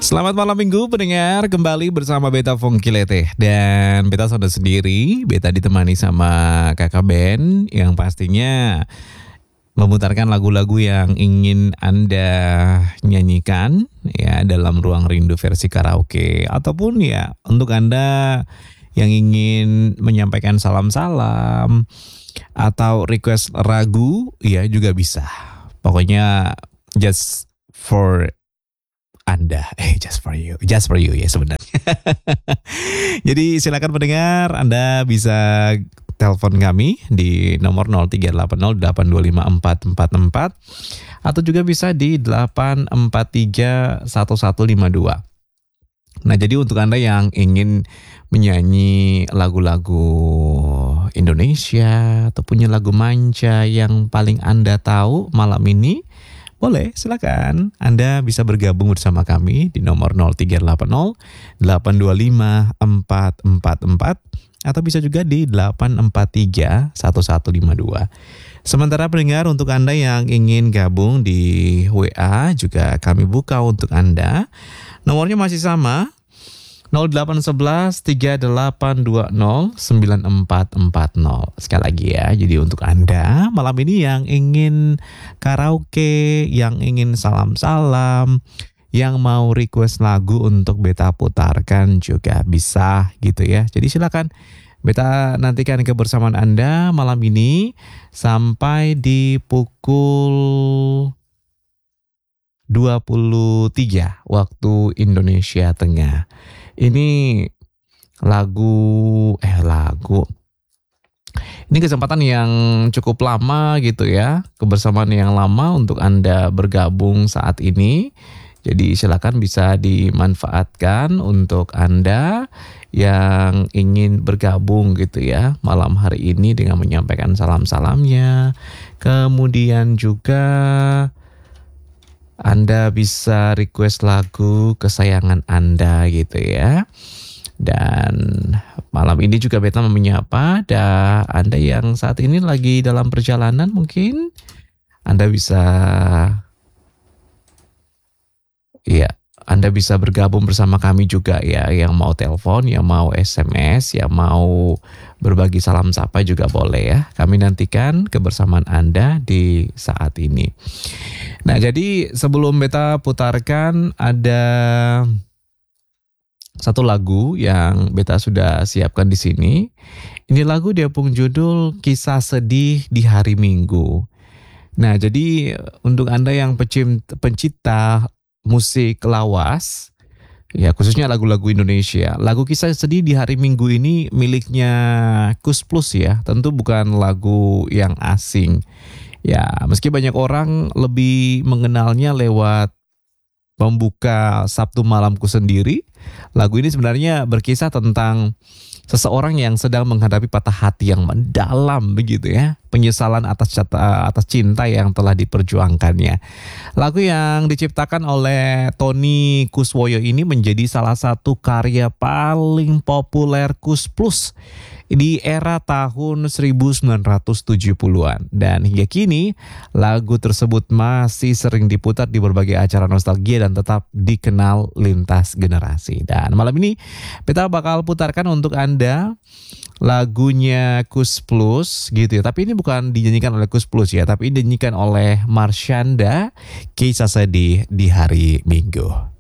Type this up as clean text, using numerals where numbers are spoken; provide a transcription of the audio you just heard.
Selamat malam minggu pendengar, kembali bersama Beta Fongkilete. Dan Beta sudah sendiri, Beta ditemani sama kakak Ben yang pastinya memutarkan lagu-lagu yang ingin Anda nyanyikan ya dalam ruang rindu versi karaoke. Ataupun ya untuk Anda yang ingin menyampaikan salam-salam atau request lagu ya juga bisa. Pokoknya just for Anda, just for you ya sebenarnya. Jadi silakan pendengar, Anda bisa telepon kami di nomor 0380825444 atau juga bisa di 8431152. Nah, jadi untuk Anda yang ingin menyanyi lagu-lagu Indonesia atau punya lagu manca yang paling Anda tahu malam ini, boleh, silakan. Anda bisa bergabung bersama kami di nomor 0380825444 atau bisa juga di 8431152. Sementara pendengar, untuk Anda yang ingin gabung di WA juga kami buka untuk Anda. Nomornya masih sama, 0811 3820 9440. Sekali lagi ya, jadi untuk Anda malam ini yang ingin karaoke, yang ingin salam-salam, yang mau request lagu untuk Beta putarkan juga bisa gitu ya. Jadi silakan, Beta nantikan kebersamaan Anda malam ini sampai di pukul 23 waktu Indonesia Tengah. Ini lagu. Ini kesempatan yang cukup lama gitu ya. Kebersamaan yang lama untuk Anda bergabung saat ini. Jadi silakan bisa dimanfaatkan untuk Anda yang ingin bergabung gitu ya malam hari ini dengan menyampaikan salam-salamnya. Kemudian juga Anda bisa request lagu kesayangan Anda gitu ya. Dan malam ini juga Beta menyapa Anda yang saat ini lagi dalam perjalanan, mungkin Anda bisa Anda bisa bergabung bersama kami juga ya, yang mau telepon, yang mau SMS, yang mau berbagi salam sapa juga boleh ya. Kami nantikan kebersamaan Anda di saat ini. Nah, jadi sebelum Beta putarkan ada satu lagu yang Beta sudah siapkan di sini. Ini lagu dia pun judul Kisah Sedih di Hari Minggu. Nah, jadi untuk Anda yang pencipta musik lawas, ya khususnya lagu-lagu Indonesia, lagu Kisah Sedih di Hari Minggu ini miliknya Kus Plus ya, tentu bukan lagu yang asing. Ya, meski banyak orang lebih mengenalnya lewat Membuka Sabtu Malamku Sendiri, lagu ini sebenarnya berkisah tentang seseorang yang sedang menghadapi patah hati yang mendalam begitu ya. Penyesalan atas cinta yang telah diperjuangkannya. Lagu yang diciptakan oleh Tony Kuswoyo ini menjadi salah satu karya paling populer Kus Plus di era tahun 1970-an. Dan hingga kini lagu tersebut masih sering diputar di berbagai acara nostalgia dan tetap dikenal lintas generasi. Dan malam ini Beta bakal putarkan untuk Anda lagunya Kus Plus gitu ya. Tapi ini bukan dinyanyikan oleh Kus Plus ya, tapi dinyanyikan oleh Marshanda, Kisah Sedih di Hari Minggu.